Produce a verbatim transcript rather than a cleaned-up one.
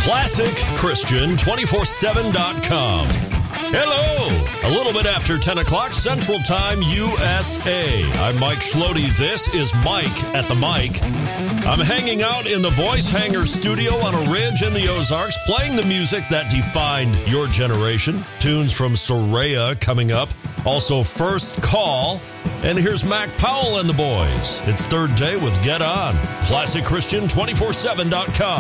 Classic Christian two forty-seven dot com. Hello! A little bit after ten o'clock Central Time, U S A. I'm Mike Schlody. This is Mike at the mic. I'm hanging out in the Voice Hanger studio on a ridge in the Ozarks, playing the music that defined your generation. Tunes from Soraya coming up. Also, First Call. And here's Mac Powell and the boys. It's third day with Get On. Classic Christian two forty-seven dot com.